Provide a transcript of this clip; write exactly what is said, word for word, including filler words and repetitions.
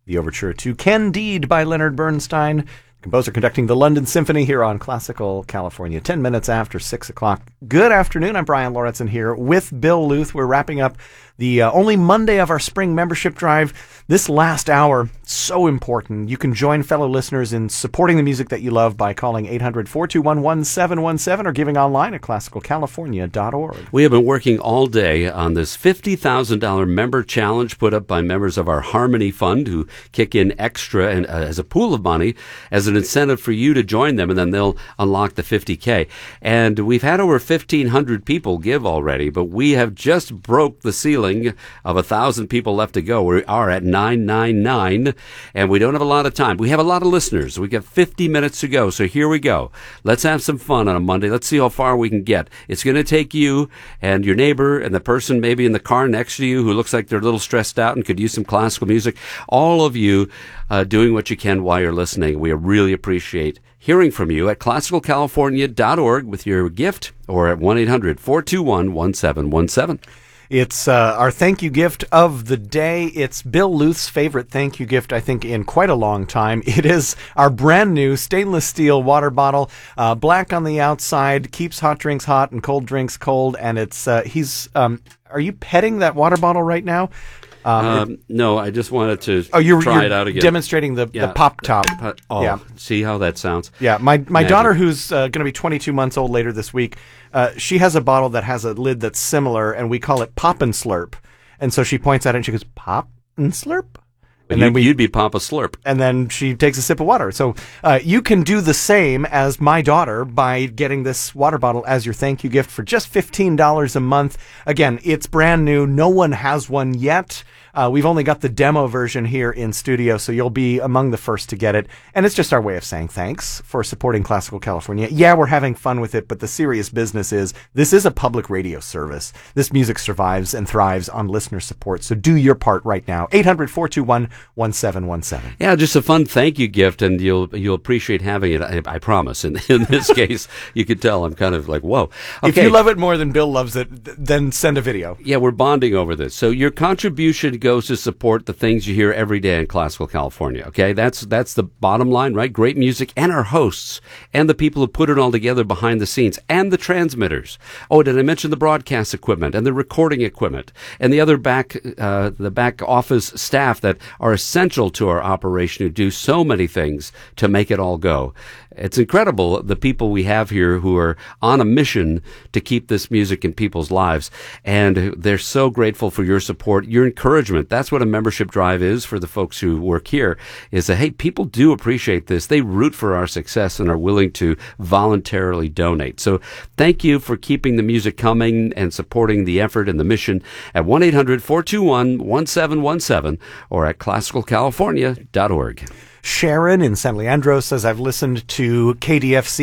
the overture to Candide by Leonard Bernstein. Composer conducting the London Symphony here on Classical California, ten minutes after six o'clock. Good afternoon. I'm Brian Lauritsen here with Bill Luth. We're wrapping up the uh, only Monday of our spring membership drive. This last hour, so important. You can join fellow listeners in supporting the music that you love by calling eight hundred, four two one, one seven one seven or giving online at classical california dot org. We have been working all day on this fifty thousand dollars member challenge put up by members of our Harmony Fund who kick in extra and uh, as a pool of money as an incentive for you to join them, and then they'll unlock the fifty K. And we've had over fifteen hundred people give already, but we have just broke the ceiling of one thousand people left to go. We are at nine ninety-nine, and we don't have a lot of time. We have a lot of listeners. We got fifty minutes to go, so here we go. Let's have some fun on a Monday. Let's see how far we can get. It's going to take you and your neighbor and the person maybe in the car next to you who looks like they're a little stressed out and could use some classical music. All of you uh, doing what you can while you're listening. We really appreciate hearing from you at classical california dot org with your gift or at one eight hundred, four two one, one seven one seven. It's uh, our thank you gift of the day. It's Bill Luth's favorite thank you gift, I think, in quite a long time. It is our brand new stainless steel water bottle, uh, black on the outside, keeps hot drinks hot and cold drinks cold. And it's, uh, he's, um, are you petting that water bottle right now? Um, um, it, no, I just wanted to oh, you're, try you're it out again. Demonstrating the, yeah. the pop top. Uh, oh, yeah. See how that sounds? Yeah, my my Magic. daughter, who's uh, going to be twenty-two months old later this week, uh, she has a bottle that has a lid that's similar, and we call it Pop and Slurp. And so she points at it and she goes, Pop and Slurp? And then we, you'd be Papa Slurp. And then she takes a sip of water. So uh, you can do the same as my daughter by getting this water bottle as your thank you gift for just fifteen dollars a month. Again, it's brand new. No one has one yet. Uh, we've only got the demo version here in studio, so you'll be among the first to get it. And it's just our way of saying thanks for supporting Classical California. Yeah, we're having fun with it, but the serious business is this is a public radio service. This music survives and thrives on listener support, so do your part right now. eight hundred, four two one, one seven one seven. Yeah, just a fun thank you gift, and you'll you'll appreciate having it, I, I promise. In, in this case, you could tell I'm kind of like, whoa. Okay. If you love it more than Bill loves it, then send a video. Yeah, we're bonding over this. So your contribution goes to support the things you hear every day in Classical California, okay? That's that's the bottom line, right? Great music and our hosts and the people who put it all together behind the scenes and the transmitters. Oh, did I mention the broadcast equipment and the recording equipment and the other back, uh, the back office staff that are essential to our operation who do so many things to make it all go. It's incredible, the people we have here who are on a mission to keep this music in people's lives, and they're so grateful for your support, your encouragement. That's what a membership drive is for the folks who work here, is that, hey, people do appreciate this. They root for our success and are willing to voluntarily donate. So thank you for keeping the music coming and supporting the effort and the mission at one eight hundred, four two one, one seven one seven or at classical california dot org. Sharon in San Leandro says, I've listened to K D F C